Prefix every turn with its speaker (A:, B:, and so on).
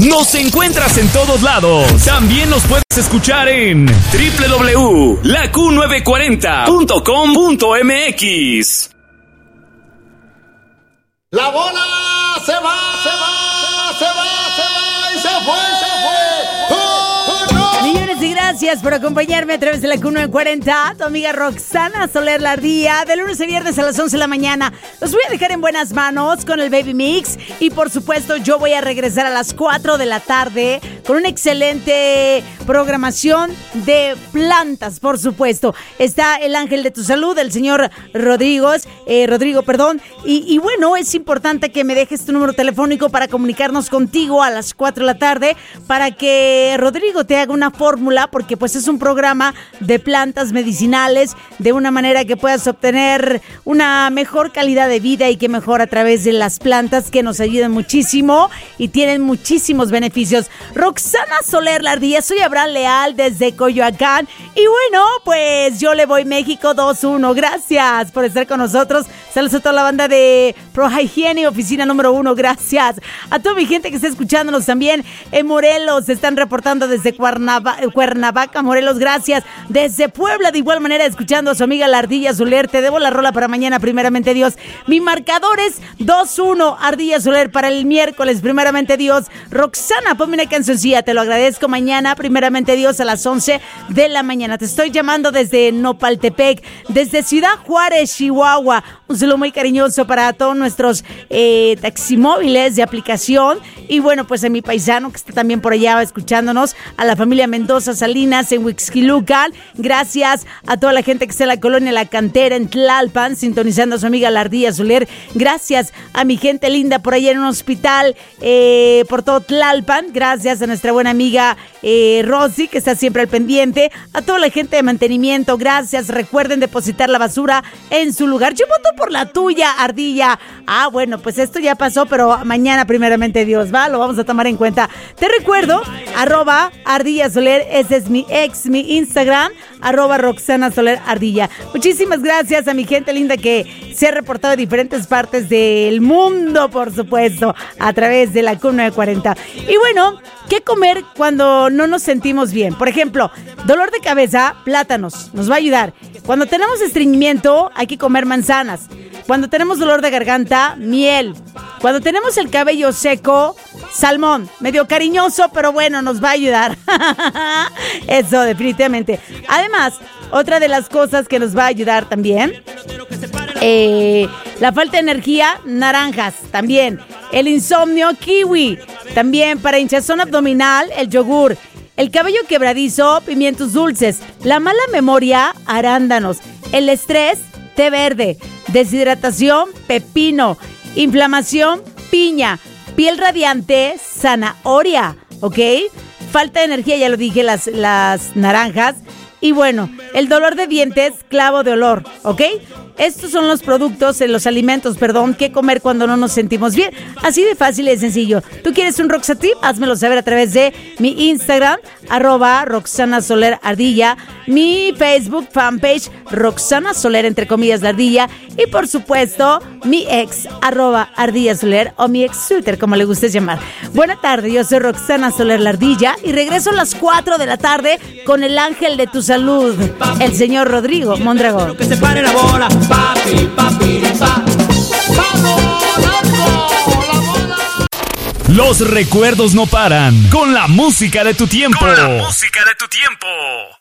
A: Nos encuentras en todos lados. También nos puedes escuchar en www.laq940.com.mx.
B: La bola se va y se fue.
C: Millones de gracias por acompañarme a través de la Q940. Tu amiga Roxana Soler La Ardilla, de lunes a viernes a las 11 de la mañana. Los voy a dejar en buenas manos con el Baby Mix. Y por supuesto, yo voy a regresar a las 4 de la tarde con una excelente programación de plantas, por supuesto. Está el ángel de tu salud, el señor Rodrigo. Y bueno, es importante que me dejes tu número telefónico para comunicarnos contigo a las 4 de la tarde para que Rodrigo te haga una fórmula, porque pues es un programa de plantas medicinales, de una manera que puedas obtener una mejor calidad de vida y que mejor a través de las plantas, que nos ayudan muchísimo y tienen muchísimos beneficios. Roxana Soler La Ardilla, soy Abraham Leal desde Coyoacán y bueno, pues yo le voy México 2-1. Gracias por estar con nosotros. Saludos a toda la banda de Pro Higiene, oficina número 1. Gracias a toda mi gente que está escuchándonos también en Morelos. Se están reportando desde Cuernavaca, Morelos. Gracias. Desde Puebla, de igual manera, escuchando a su amiga La Ardilla Soler. Te debo la rola para mañana, primeramente Dios. Mi marcador es 2-1, Ardilla Soler, para el miércoles, primeramente Dios. Roxana, ponme una cancioncilla, te lo agradezco. Mañana, primeramente Dios, a las 11 de la mañana. Te estoy llamando desde Nopaltepec, desde Ciudad Juárez, Chihuahua. Un saludo muy cariñoso para todos nuestros taximóviles de aplicación. Y bueno, pues a mi paisano que está también por allá escuchándonos, a la familia Mendoza Salinas en Huixquilucan. Gracias a toda la gente que está en la colonia La Cantera, en Tlalpan, sintonizando a su amiga La Ardilla Soler. Gracias a mi gente linda por allá en un hospital por todo Tlalpan. Gracias a nuestra buena amiga Rosy, que está siempre al pendiente. A toda la gente de mantenimiento, gracias. Recuerden depositar la basura en su lugar. Yo voto por la tuya, Ardilla. Ah, bueno, pues esto ya pasó, pero mañana, primeramente Dios, ¿va? Lo vamos a tomar en cuenta. Te recuerdo, @Ardilla Soler, ese es mi Instagram, @Roxana Soler Ardilla. Muchísimas gracias a mi gente linda que se ha reportado de diferentes partes del mundo, por supuesto, a través de la Q940. Y bueno, ¿qué comer cuando no nos sentimos bien? Por ejemplo, dolor de cabeza, plátanos, nos va a ayudar. Cuando tenemos estreñimiento, hay que comer manzanas. Cuando tenemos dolor de garganta, miel. Cuando tenemos el cabello seco, salmón. Medio cariñoso, pero bueno, nos va a ayudar. Eso, definitivamente. Además, otra de las cosas que nos va a ayudar también, la falta de energía, naranjas, también. El insomnio, kiwi. También para hinchazón abdominal, el yogur. El cabello quebradizo, pimientos dulces. La mala memoria, arándanos. El estrés, té verde. Deshidratación, pepino. Inflamación, piña. Piel radiante, zanahoria. ¿Ok? Falta de energía, ya lo dije, las naranjas. Y bueno, el dolor de dientes, clavo de olor. ¿Ok? Estos son los productos, los alimentos, que comer cuando no nos sentimos bien. Así de fácil y de sencillo. ¿Tú quieres un Roxatip? Házmelo saber a través de mi Instagram, @Roxana Soler Ardilla, mi Facebook fanpage, Roxana Soler, entre comillas, La Ardilla, y por supuesto, mi ex, @Ardilla Soler, o mi ex Twitter, como le gustes llamar. Buena tarde, yo soy Roxana Soler La Ardilla, y regreso a las 4 de la tarde con el ángel de tu salud, el señor Rodrigo Mondragón.
D: Que se pare la bola. Papi, pa.
A: Los recuerdos no paran con la música de tu tiempo.